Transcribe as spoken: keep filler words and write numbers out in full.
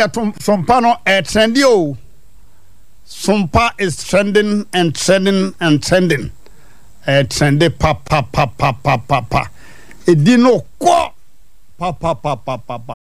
yatum sompa no e trendy o. Sompa is trending and trending and trending. Eh trendy pa pa pa pa pa pa pa. Edi no ko pa pa pa pa pa pa.